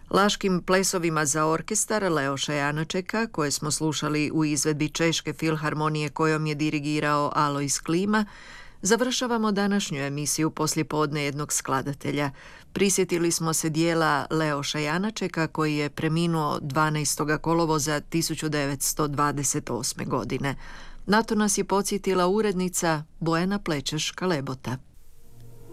Laškim plesovima za orkestar Leoša Janačeka, koje smo slušali u izvedbi Češke filharmonije kojom je dirigirao Alojz Klima, završavamo današnju emisiju Poslijepodne jednog skladatelja. Prisjetili smo se dijela Leoša Janačeka koji je preminuo 12. kolovoza 1928. godine. Na to nas je podsjetila urednica Bojana Plečeš-Kalebota.